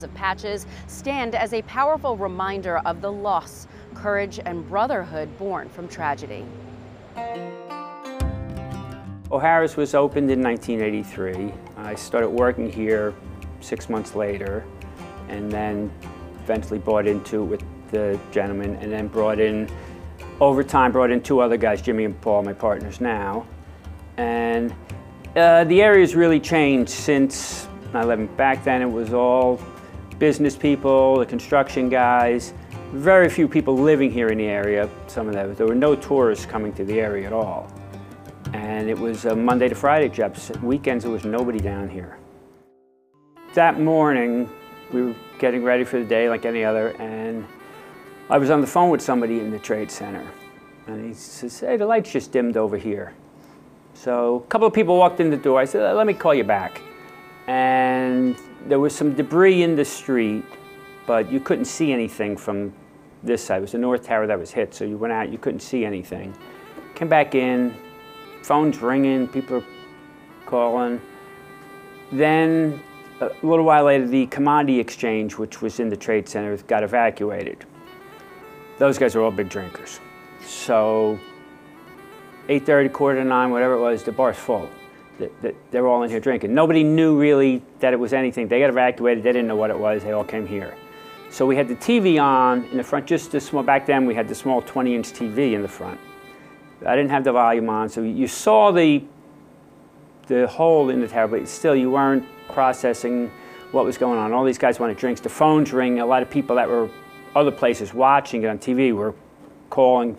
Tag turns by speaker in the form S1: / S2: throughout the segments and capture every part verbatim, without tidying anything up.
S1: of patches stand as a powerful reminder of the loss, courage, and brotherhood born from tragedy.
S2: O'Hara's was opened in nineteen eighty-three. I started working here six months later, and then eventually bought into it with the gentleman, and then brought in, over time, brought in two other guys, Jimmy and Paul, my partners now. And uh, the area's really changed since nine eleven. Back then it was all business people, the construction guys, very few people living here in the area. Some of them, there were no tourists coming to the area at all. And it was a Monday to Friday job. Weekends there was nobody down here. That morning we were getting ready for the day like any other, and I was on the phone with somebody in the Trade Center. And he says, hey, the lights just dimmed over here. So a couple of people walked in the door. I said, let me call you back. And there was some debris in the street, but you couldn't see anything from this side. It was the North Tower that was hit, so you went out, you couldn't see anything. Came back in, phone's ringing, people are calling. Then a little while later, the commodity exchange, which was in the Trade Center, got evacuated. Those guys are all big drinkers. So eight thirty, quarter to nine, whatever it was, the bar's full. They were all in here drinking. Nobody knew really that it was anything. They got evacuated, they didn't know what it was, they all came here. So we had the T V on in the front, just this small, back then we had the small twenty inch T V in the front. I didn't have the volume on, so you saw the, the hole in the tower, but still you weren't processing what was going on. All these guys wanted drinks, the phones ring, a lot of people that were other places watching it on T V were calling.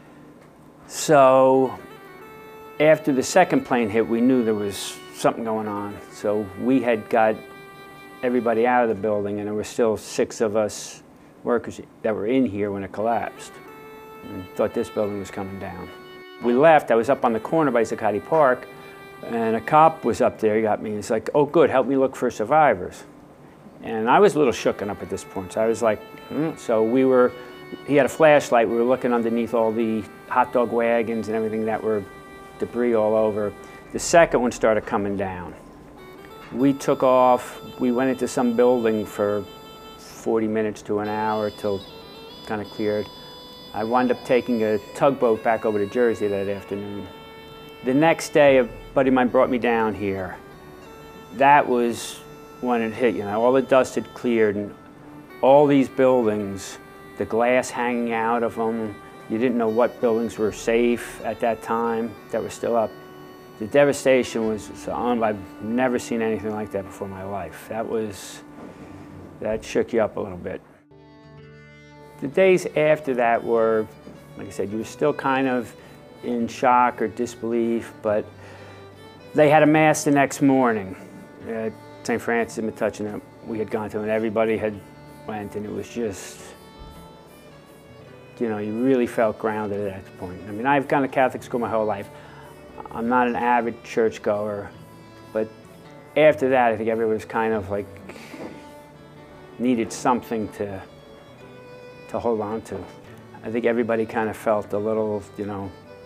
S2: So after the second plane hit, we knew there was something going on. So we had got everybody out of the building, and there were still six of us workers that were in here when it collapsed. And thought this building was coming down. We left, I was up on the corner by Zuccotti Park, and a cop was up there, he got me, he's like, oh good, help me look for survivors. And I was a little shooken up at this point, so I was like, hmm. So we were, he had a flashlight, we were looking underneath all the hot dog wagons and everything that were debris all over. The second one started coming down. We took off, we went into some building for forty minutes to an hour till kind of cleared. I wound up taking a tugboat back over to Jersey that afternoon. The next day, a buddy of mine brought me down here. That was when it hit, you know, all the dust had cleared and all these buildings, the glass hanging out of them, you didn't know what buildings were safe at that time that were still up. The devastation was so on. I've never seen anything like that before in my life. That was, that shook you up a little bit. The days after that were, like I said, you were still kind of in shock or disbelief, but they had a mass the next morning at Saint Francis in Metuchen that we had gone to, and everybody had went, and it was just, you know, you really felt grounded at that point. I mean, I've gone to Catholic school my whole life. I'm not an avid churchgoer, but after that, I think everybody was kind of like, needed something to, to hold on to. I think everybody kind of felt a little, you know,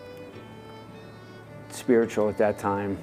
S2: spiritual at that time.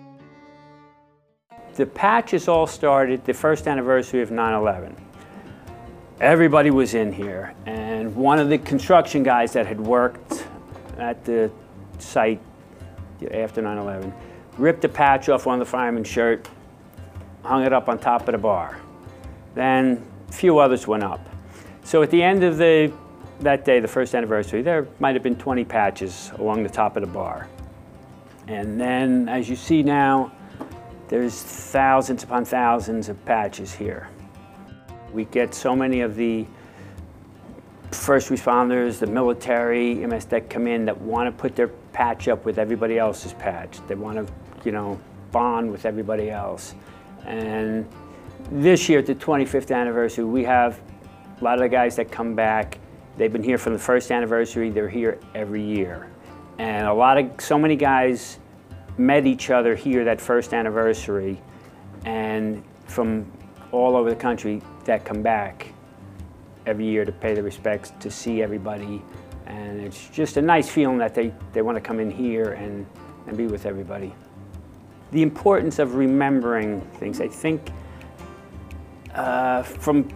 S2: The patches all started the first anniversary of nine eleven. Everybody was in here, and one of the construction guys that had worked at the site after nine eleven ripped a patch off one of the fireman's shirt, hung it up on top of the bar. Then a few others went up. So at the end of the, that day, the first anniversary, there might have been twenty patches along the top of the bar. And then, as you see now, there's thousands upon thousands of patches here. We get so many of the first responders, the military, M S that come in that want to put their patch up with everybody else's patch. They want to, you know, bond with everybody else. And this year, at the twenty-fifth anniversary, we have a lot of the guys that come back. They've been here from the first anniversary. They're here every year. And a lot of, so many guys met each other here that first anniversary, and from all over the country that come back every year to pay the respects, to see everybody. And it's just a nice feeling that they, they want to come in here and, and be with everybody. The importance of remembering things. I think Uh, from